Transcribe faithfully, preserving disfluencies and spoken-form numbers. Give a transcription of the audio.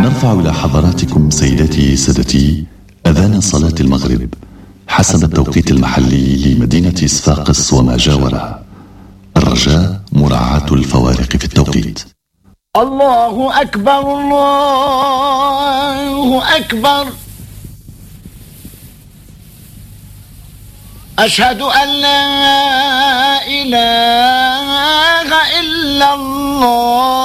نرفع إلى حضراتكم سيداتي سادتي أذان صلاة المغرب حسب التوقيت المحلي لمدينة صفاقس وما جاورها. الرجاء مراعاة الفوارق في التوقيت. الله أكبر الله أكبر، أشهد أن لا إله إلا الله.